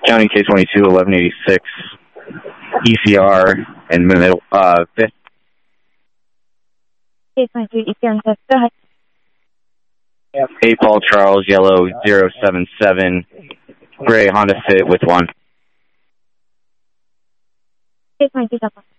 County K-22, 1186, ECR, and middle, 5th. K-22, ECR, go ahead. 8 Paul Charles, yellow 077, gray Honda Fit with 1. K-22,